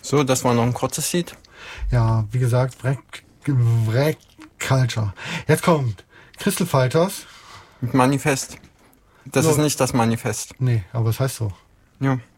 So, das war noch ein kurzes Lied. Ja, wie gesagt, Wreck Culture. Jetzt kommt Crystal Fighters. Mit Manifest. Das ist nicht das Manifest. Nee, aber es heißt so. Ja.